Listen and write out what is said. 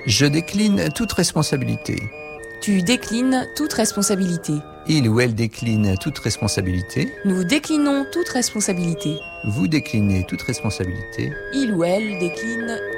Je décline toute responsabilité. Tu déclines toute responsabilité. Il ou elle décline toute responsabilité. Nous déclinons toute responsabilité. Vous déclinez toute responsabilité. Il ou elle décline